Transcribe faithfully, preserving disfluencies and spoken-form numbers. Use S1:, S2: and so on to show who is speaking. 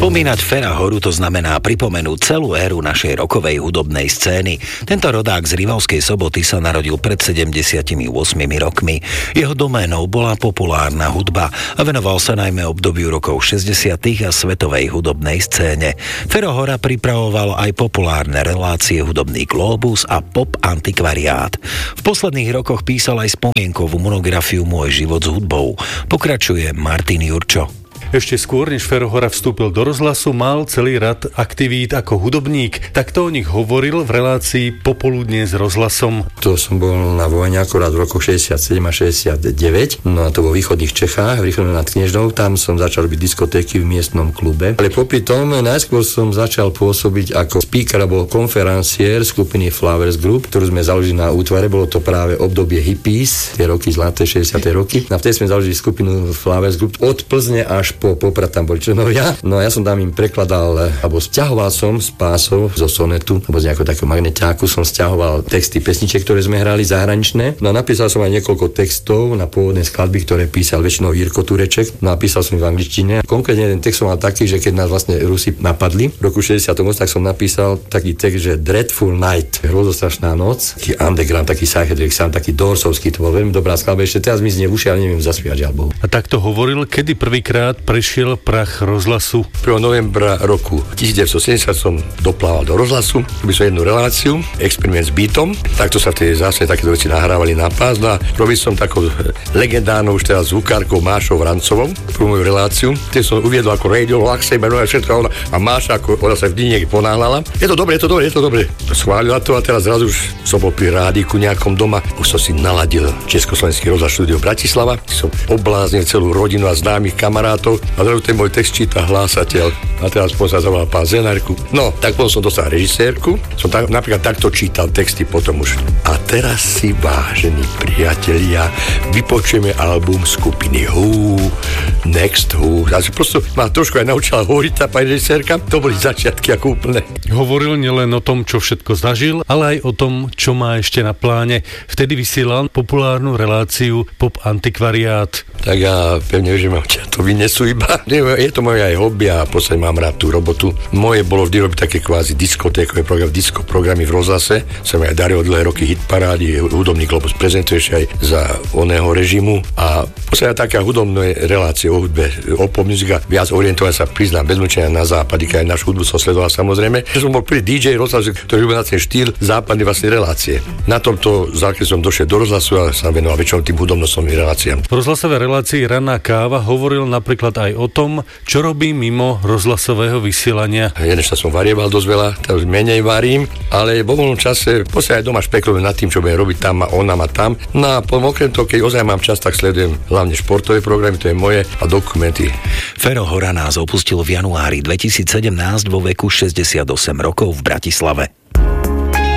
S1: Spomínať Fera Horu to znamená pripomenúť celú éru našej rockovej hudobnej scény. Tento rodák z Rivavskej Soboty sa narodil pred sedemdesiatimi ôsmimi rokmi. Jeho doménou bola populárna hudba a venoval sa najmä obdobiu rokov šesťdesiatych a svetovej hudobnej scéne. Fero Hora pripravoval aj populárne relácie Hudobný glóbus a Pop antikvariát. V posledných rokoch písal aj spomienkovú monografiu Môj život s hudbou. Pokračuje Martin Jurčo.
S2: Ešte skôr, než Fero Hora vstúpil do rozhlasu, mal celý rad aktivít ako hudobník. Takto o nich hovoril v relácii Popoludne s rozhlasom.
S3: To som bol na vojne akorát v roku šesťdesiatsedem a šesťdesiatdeväť. No a to vo východných Čechách, v Rýchlovej nad Kniežnou. Tam som začal robiť diskotéky v miestnom klube. Ale popri tom najskôr som začal pôsobiť ako speaker alebo konferenciér skupiny Flowers Group, ktorú sme založili na útvare. Bolo to práve obdobie hippies, tie roky zlaté šesťdesiate roky. A vtedy sme založili skupinu Flowers Group od Plzne až po Poprad, tam boli členovia. No a ja som tam im prekladal, alebo sťahoval som z pásov zo sonetu, alebo z nejakého takého magneťáku som sťahoval texty pesničiek, ktoré sme hrali zahraničné. No a napísal som aj niekoľko textov na pôvodné skladby, ktoré písal väčšinou Jirko Tureček. No a písal som ich v angličtine. Konkrétne jeden text som mal taký, že keď nás vlastne Rusi napadli v roku šesťdesiatom ôsmom, tak som napísal taký text, že Dreadful Night, hrozostrašná noc, taký underground, taký psychedelic sound, taký dorsovský, to bol veľmi dobrá skladba. Ešte teraz mi znie v uši, ale neviem zaspievať, žiaľ Bohu.
S2: A takto hovoril, kedy prvýkrát prešiel prach rozhlasu.
S4: prvého novembra roku devätnásťsedemdesiat som doplával do rozhlasu, robil som jednu reláciu, experiment s beatom, takto sa v tej zásne takéto veci nahrávali na pás. No a robil som takou legendárnou už teraz zvukárkou Mášou Vrancovou prvú moju reláciu, kde som uviedol ako radio, Laxejber, všetko ona, a Máša, ako ona sa vždy niekde ponáhľala. Je to dobre, je to dobre, je to dobre. Schválila to a teraz zrazu už som bol pri rádiku nejakom doma, už som si naladil Československý rozhlas štúdio Bratislava, som obláznil celú rodinu a známych kamarátov a zrazu ten môj text číta hlásateľ. A teraz potom sa zavolal pán Zenárku. No, tak potom som dostal režisérku. Som tak, napríklad takto čítal texty potom už. A teraz si, vážení priatelia, vypočujeme album skupiny Who, Next Who. A prosto ma trošku aj naučila hovoriť tá pani režisérka. To boli začiatky ako úplne.
S2: Hovoril nielen o tom, čo všetko zažil, ale aj o tom, čo má ešte na pláne. Vtedy vysielal populárnu reláciu Pop antikvariát.
S4: Tak ja pevne, že ma to vynesú iba. Je to moje aj hobby a v podstate mám rád tú robotu. Moje bolo vždy robiť také kvázi diskotékové programy, disko programy v rozhlase. Som aj daril dlhé roky hitparády, Hudobný glóbus prezentuješ aj za oného režimu a v podstate taká hudobné relácie o hudbe, o pop muzika, viac orientovať sa, priznám, bez mučenia na západ, keď aj našu hudbu som sledoval samozrejme. Ja som bol prvý dý džej rozhlasu, ktorý robil na ten štýl západnej vlastne relácie. Na tomto základe som došiel do rozhlasu a sa venoval väčšinou tým hudobnostným reláciám.
S2: V rozhlasovej relácii Ranná káva hovoril napríklad aj o tom, čo robí mimo rozhlasového vysielania.
S4: Jeden čas som varieval dosť veľa, teraz menej varím, ale vo voľnom čase podstate aj doma špekulujem nad tým, čo budem robiť tam a ona a tam. No a okrem toho, keď ozaj mám čas, tak sledujem hlavne športové programy, to je moje, a dokumenty.
S1: Fero Hora nás opustil v januári dvetisícsedemnásť vo veku šesťdesiatosem rokov v Bratislave.